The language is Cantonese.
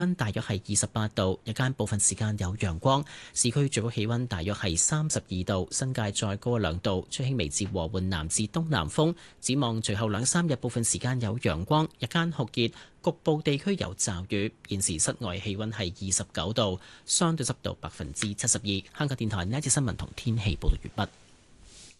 溫大約係28度，日間部分時間有陽光，市區最高氣溫大約係32度，新界再高2度，吹輕微至和緩南至東南風。展望隨後2-3日部分時間有陽光，日間酷熱，局部地區有驟雨。現時室外氣溫係29度，相對濕度72%。香港電台呢一節新聞同天氣報道完畢。